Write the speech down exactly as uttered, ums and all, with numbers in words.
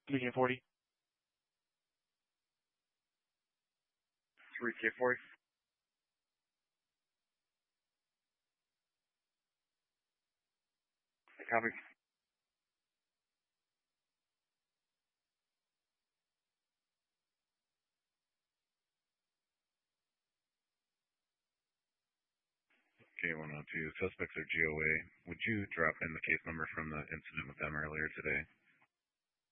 three K forty. three K forty. Copy. K one oh two, suspects are G O A. Would you drop in the case number from the incident with them earlier today?